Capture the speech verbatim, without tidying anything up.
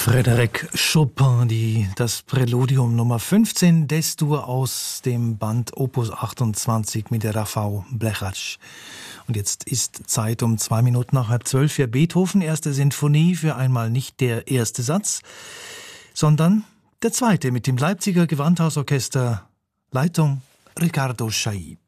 Frédéric Chopin, die, das Präludium Nummer fünfzehn D-Dur aus dem Band Opus achtundzwanzig mit der Rafał Blechacz. Und jetzt ist Zeit um zwei Minuten nach halb zwölf für Beethoven, erste Sinfonie, für einmal nicht der erste Satz, sondern der zweite mit dem Leipziger Gewandhausorchester, Leitung Riccardo Chailly.